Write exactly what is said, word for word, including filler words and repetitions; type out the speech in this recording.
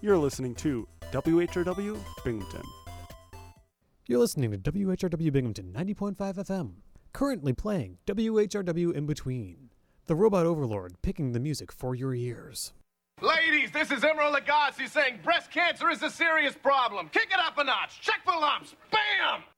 You're listening to W H R W Binghamton. You're listening to W H R W Binghamton ninety point five F M. Currently playing W H R W In Between. The Robot Overlord picking the music for your ears. Ladies, this is Emerald Lagasse saying breast cancer is a serious problem. Kick it up a notch. Check for lumps. Bam!